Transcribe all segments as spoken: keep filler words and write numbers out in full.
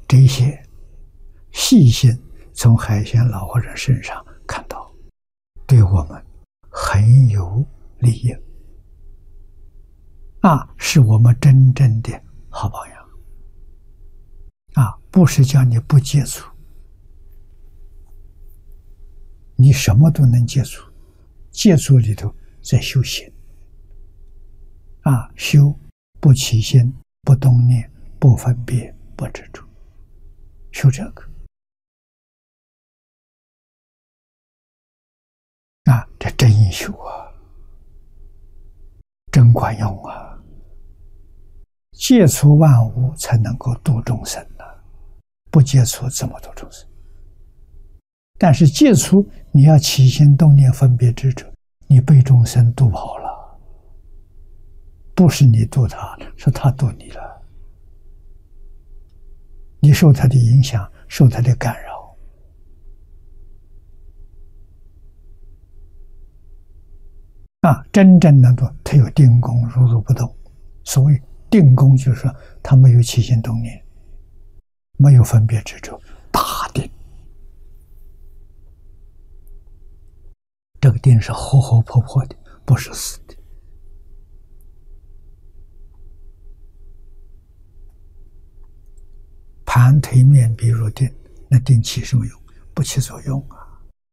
这些细心从海鲜老和尚身上看到，对我们很有利益啊，是我们真正的好榜样啊！不是叫你不接触，你什么都能接触，接触里头在修行啊，修不起心、不动念、不分别、不执着，修这个啊，这真修啊，真管用啊！接触万物才能够度众生呢、啊，不接触怎么度众生？但是接触你要起心动念分别执着，你被众生度跑了，不是你度他，是他度你了，你受他的影响，受他的干扰啊！真正能够他有定功，如如不动。所谓定功，就是说他没有起心动念，没有分别执着，大定。这个定是活活泼泼的，不是死的。盘腿面壁入定，那定起什么用？不起作用啊！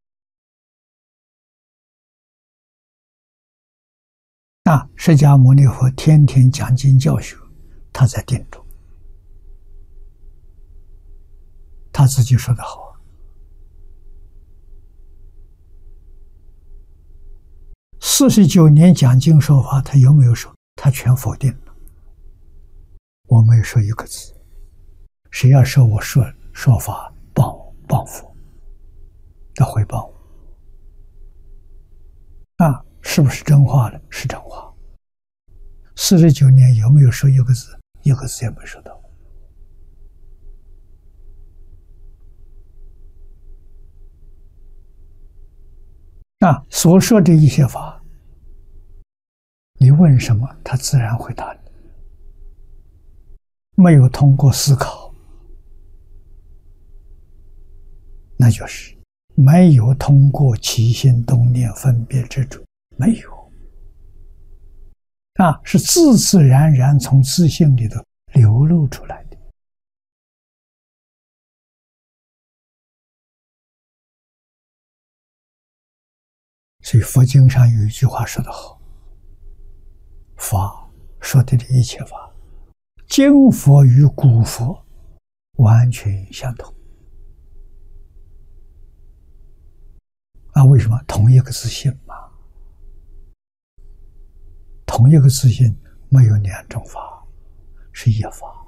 那释迦牟尼佛天天讲经教学，他在定中。他自己说得好，四十九年讲经说法，他有没有说？他全否定了。我没有说一个字。谁要说我说说法谤谤佛，要回报我啊！是不是真话呢？是真话。四十九年有没有说一个字？一个字也没说到。啊，所说的一些法，你问什么，他自然回答你。没有通过思考，那就是没有通过起心动念分别执着，没有啊，是自自然然从自性里头流露出来的。所以佛经上有一句话说得好，法说的一切法，今佛与古佛完全相同啊！为什么？同一个自性嘛，同一个自性，没有两种法，是一法。